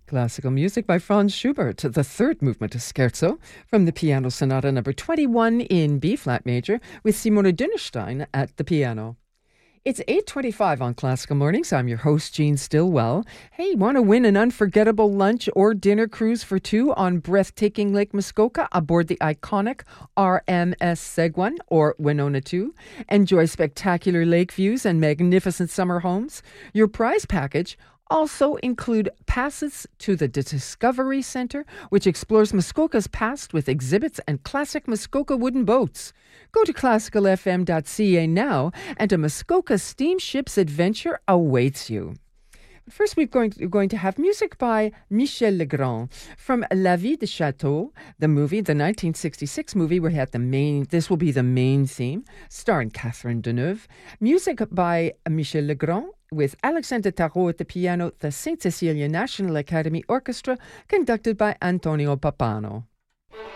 Classical music by Franz Schubert, the third movement of Scherzo from the Piano Sonata number 21 in B-flat major with Simone Dinnerstein at the piano. It's 8:25 on Classical Mornings. I'm your host, Jean Stillwell. Hey, want to win an unforgettable lunch or dinner cruise for two on breathtaking Lake Muskoka aboard the iconic RMS Seguin or Winona 2? Enjoy spectacular lake views and magnificent summer homes? Your prize package also include passes to the Discovery Center, which explores Muskoka's past with exhibits and classic Muskoka wooden boats. Go to classicalfm.ca now, and a Muskoka steamship's adventure awaits you. First, we're going to have music by Michel Legrand from La Vie de Chateau, the movie, the 1966 movie where he had this will be the main theme, starring Catherine Deneuve. Music by Michel Legrand with Alexandre Tarot at the piano, the St. Cecilia National Academy Orchestra, conducted by Antonio Papano.